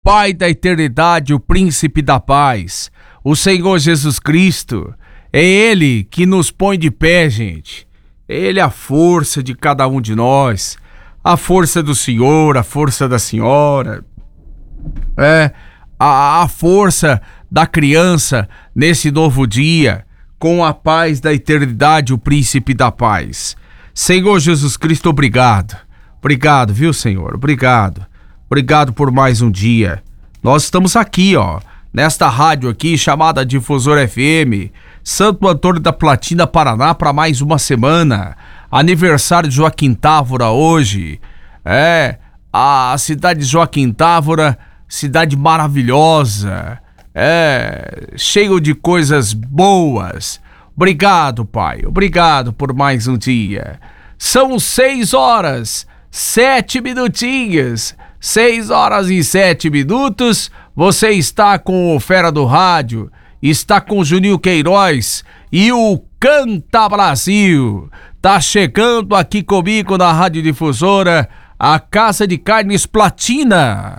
Pai da eternidade, o príncipe da paz, o Senhor Jesus Cristo. É Ele que nos põe de pé, gente. É Ele a força de cada um de nós, a força do Senhor, a força da senhora, a força da criança nesse novo dia, com a paz da eternidade, o príncipe da paz. Senhor Jesus Cristo, obrigado. Obrigado, viu, Senhor? Obrigado. Obrigado por mais um dia. Nós estamos aqui, nesta rádio aqui, chamada Difusora FM, Santo Antônio da Platina, Paraná, para mais uma semana. Aniversário de Joaquim Távora hoje. A cidade de Joaquim Távora, cidade maravilhosa, cheio de coisas boas. Obrigado, Pai, obrigado por mais um dia. São 6 horas, 7 minutinhos, 6 horas e 7 minutos. Você está com o Fera do Rádio, está com o Juninho Queiroz e o Canta Brasil. Tá chegando aqui comigo na Rádio Difusora, a Casa de Carnes Platina.